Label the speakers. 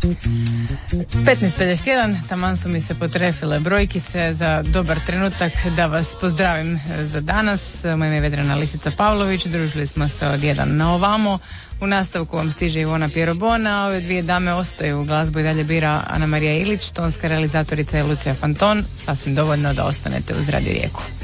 Speaker 1: 15:51, taman su mi se potrefile brojkice za dobar trenutak da vas pozdravim za danas. Moje ime je Vedrana Lisica Pavlović, družili smo se od 1 na ovamo. U nastavku vam stiže Ivona Pierobona, ove dvije dame ostaju, u glazbu i dalje bira Ana Marija Ilić, tonska realizatorica je Lucija Fanton, sasvim dovoljno da ostanete uz Radio Rijeku.